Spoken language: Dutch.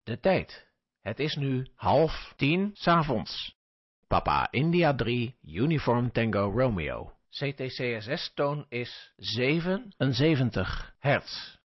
De tijd. Het is nu 9:30 's avonds. Papa India 3, Uniform Tango Romeo. CTCSS-toon is 77 hertz.